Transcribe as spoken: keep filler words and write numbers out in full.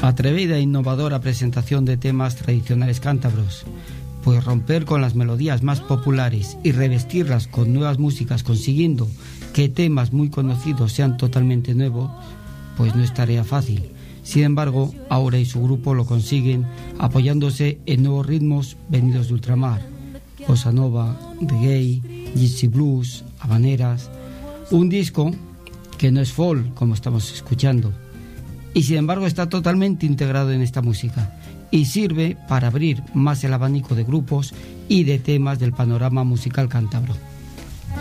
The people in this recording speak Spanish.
Atrevida e innovadora presentación de temas tradicionales cántabros, pues romper con las melodías más populares y revestirlas con nuevas músicas, consiguiendo que temas muy conocidos sean totalmente nuevos, pues no es tarea fácil. Sin embargo, Aura y su grupo lo consiguen apoyándose en nuevos ritmos venidos de ultramar: bossa nova, reggae, gypsy blues, habaneras. Un disco que no es folk, como estamos escuchando, y sin embargo está totalmente integrado en esta música y sirve para abrir más el abanico de grupos y de temas del panorama musical cántabro.